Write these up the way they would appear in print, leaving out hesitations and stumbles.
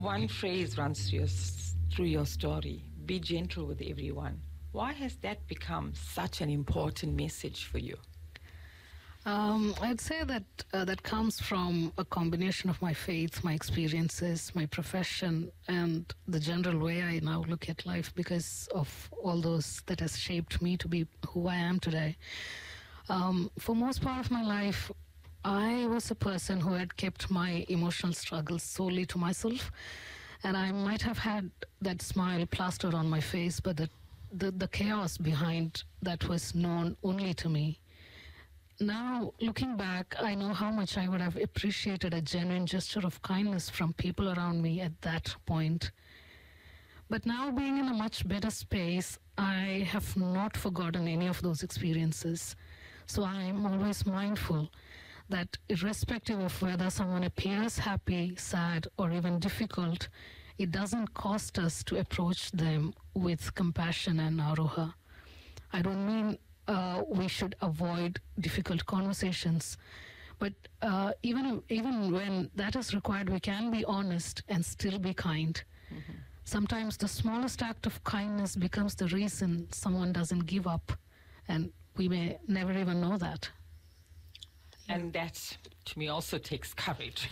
One phrase runs through your story: be gentle with everyone. Why has that become such an important message for you? I'd say that that comes from a combination of my faith, my experiences, my profession, and the general way I now look at life because of all those that has shaped me to be who I am today. For most part of my life, I was a person who had kept my emotional struggles solely to myself, and I might have had that smile plastered on my face, but the chaos behind that was known only to me. Now, looking back, I know how much I would have appreciated a genuine gesture of kindness from people around me at that point. But now, being in a much better space, I have not forgotten any of those experiences. So I'm always mindful that irrespective of whether someone appears happy, sad, or even difficult, it doesn't cost us to approach them with compassion and aroha. I don't mean we should avoid difficult conversations, but even when that is required, we can be honest and still be kind. Mm-hmm. Sometimes the smallest act of kindness becomes the reason someone doesn't give up, and we may never even know that. And that, to me, also takes courage.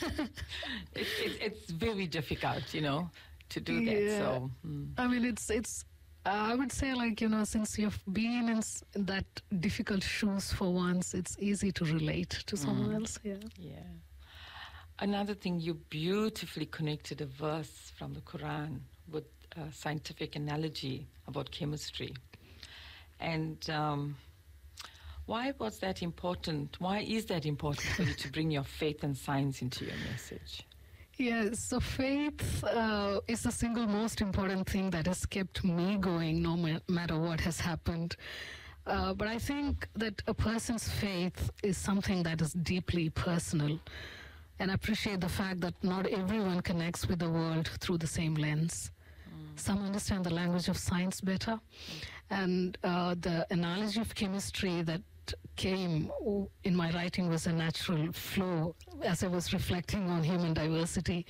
It's very difficult, to do that. Yeah. So, I mean, it's. I would say, since you've been in that difficult shoes for once, it's easy to relate to someone else. Yeah. Yeah. Another thing, you beautifully connected a verse from the Quran with a scientific analogy about chemistry. And why was that important? Why is that important for you to bring your faith and science into your message? Yeah, so faith is the single most important thing that has kept me going no matter what has happened. But I think that a person's faith is something that is deeply personal. And I appreciate the fact that not everyone connects with the world through the same lens. Some understand the language of science better. And the analogy of chemistry that came in my writing was a natural flow as I was reflecting on human diversity.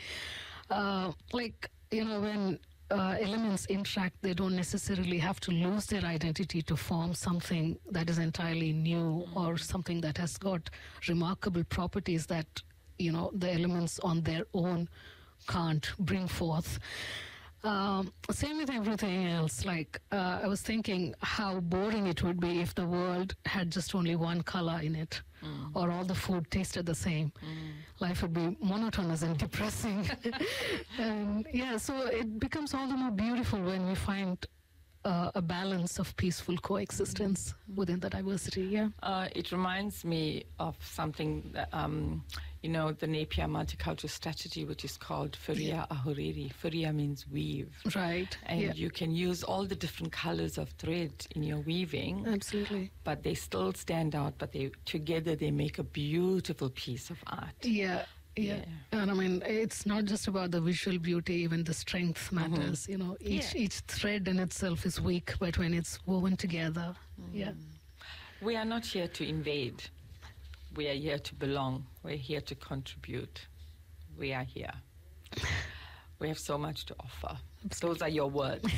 When elements interact, they don't necessarily have to lose their identity to form something that is entirely new or something that has got remarkable properties that, the elements on their own can't bring forth. Same with everything else. I was thinking how boring it would be if the world had just only one color in it, or all the food tasted the same. Life would be monotonous and depressing. And so it becomes all the more beautiful when we find a balance of peaceful coexistence within the diversity. Yeah. It reminds me of something that, the Napier multicultural strategy, which is called Firia Ahuriri. Firia means weave. Right. And you can use all the different colors of thread in your weaving. Absolutely. But they still stand out, but together they make a beautiful piece of art. Yeah. And I mean, it's not just about the visual beauty, even the strength matters. Each thread in itself is weak, but when it's woven together, We are not here to invade. We are here to belong. We're here to contribute. We are here. We have so much to offer. Those are your words.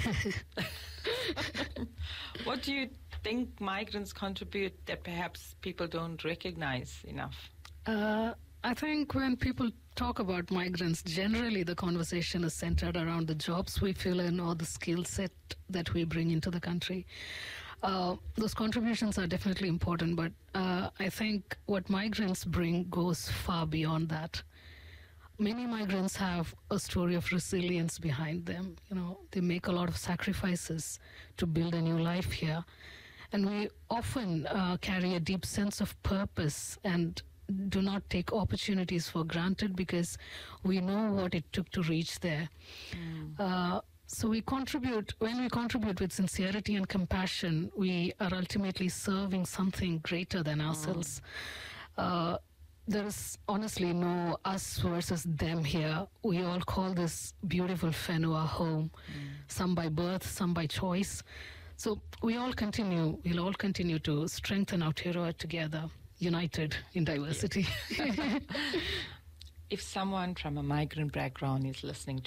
What do you think migrants contribute that perhaps people don't recognize enough? I think when people talk about migrants, generally the conversation is centered around the jobs we fill in or the skill set that we bring into the country. Those contributions are definitely important, but I think what migrants bring goes far beyond that. Many migrants have a story of resilience behind them. They make a lot of sacrifices to build a new life here. And we often carry a deep sense of purpose and do not take opportunities for granted because we know what it took to reach there. So when we contribute with sincerity and compassion, we are ultimately serving something greater than ourselves. There is honestly no us versus them here. We all call this beautiful Fenua our home, some by birth, some by choice. So we'll all continue to strengthen Aotearoa together, united in diversity. if someone from a migrant background is listening